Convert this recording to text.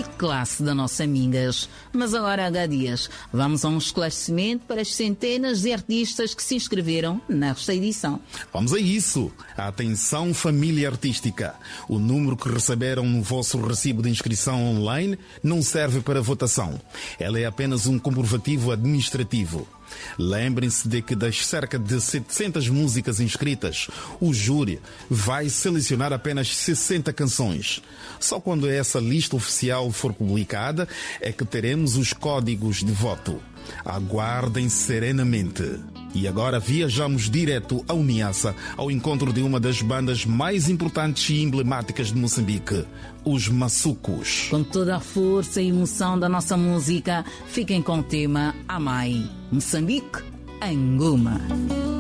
Que classe de nossas amigas! Mas agora, H. Dias, vamos a um esclarecimento para as centenas de artistas que se inscreveram nesta edição. Vamos a isso! Atenção, família artística! O número que receberam no vosso recibo de inscrição online não serve para votação. Ela é apenas um comprovativo administrativo. Lembrem-se de que das cerca de 700 músicas inscritas, o júri vai selecionar apenas 60 canções. Só quando essa lista oficial for publicada é que teremos os códigos de voto. Aguardem serenamente. E agora viajamos direto ao Niassa, ao encontro de uma das bandas mais importantes e emblemáticas de Moçambique, os Maçucos. Com toda a força e emoção da nossa música, fiquem com o tema Amai, Moçambique, Anguma.